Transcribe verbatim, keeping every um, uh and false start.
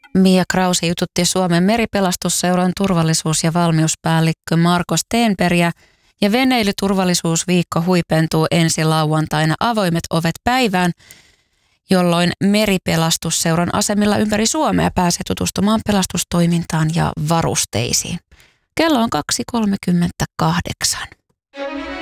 Mia Krause jututti Suomen meripelastusseuran turvallisuus- ja valmiuspäällikkö Marko Stenbergia ja veneilyturvallisuusviikko huipentuu ensi lauantaina avoimet ovet päivään, jolloin meripelastusseuran asemilla ympäri Suomea pääsee tutustumaan pelastustoimintaan ja varusteisiin. Kello on kaksi kolmekymmentäkahdeksan.